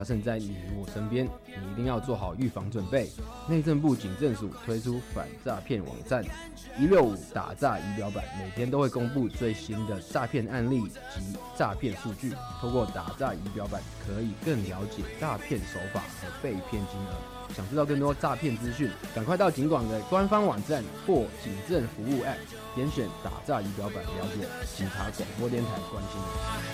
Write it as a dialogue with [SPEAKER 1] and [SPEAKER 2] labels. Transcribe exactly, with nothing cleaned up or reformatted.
[SPEAKER 1] 发生在你我身边，你一定要做好预防准备。内政部警政署推出反诈骗网站一六五打诈仪表板，每天都会公布最新的诈骗案例及诈骗数据。透过打诈仪表板，可以更了解诈骗手法和被骗金额。想知道更多诈骗资讯，赶快到警广的官方网站或警政服务 App， 点选打诈仪表板了解。警察广播电台关心你。